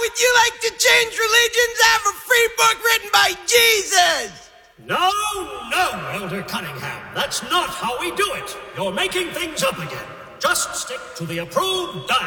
would you like to change religions? I have a free book written by Jesus! No, Elder Cunningham. That's not how we do it. You're making things up again. Just stick to the approved diet.